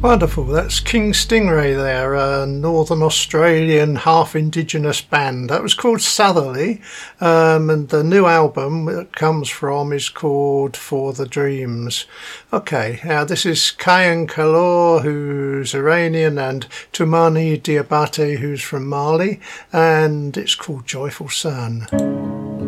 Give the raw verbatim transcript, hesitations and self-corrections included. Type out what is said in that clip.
Wonderful. That's King Stingray there, a Northern Australian half indigenous band. That was called Southerly, um, and the new album it comes from is called For the Dreams. Okay, now this is Kayan Kalor, who's Iranian, and Toumani Diabate, who's from Mali, and it's called Joyful Sun.